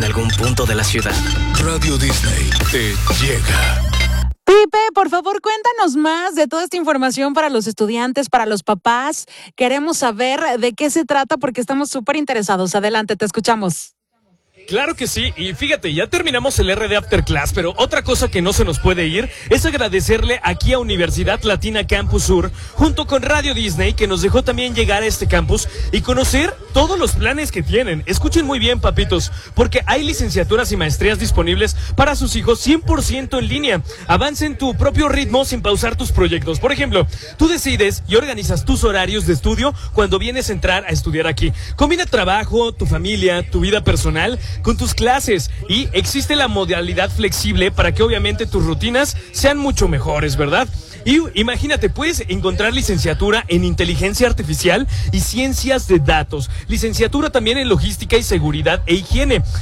en algún punto de la ciudad. Radio Disney te llega. Pipe, por favor, cuéntanos más de toda esta información para los estudiantes, para los papás. Queremos saber de qué se trata porque estamos súper interesados. Adelante, te escuchamos. Claro que sí, y fíjate, ya terminamos el RD After Class, pero otra cosa que no se nos puede ir es agradecerle aquí a Universidad Latina Campus Sur, junto con Radio Disney, que nos dejó también llegar a este campus y conocer todos los planes que tienen. Escuchen muy bien, papitos, porque hay licenciaturas y maestrías disponibles para sus hijos 100% en línea. Avanza en tu propio ritmo sin pausar tus proyectos. Por ejemplo, tú decides y organizas tus horarios de estudio cuando vienes a entrar a estudiar aquí. Combina trabajo, tu familia, tu vida personal con tus clases, y existe la modalidad flexible para que obviamente tus rutinas sean mucho mejores, ¿verdad? Y imagínate, puedes encontrar licenciatura en inteligencia artificial y ciencias de datos, licenciatura también en logística y seguridad e higiene,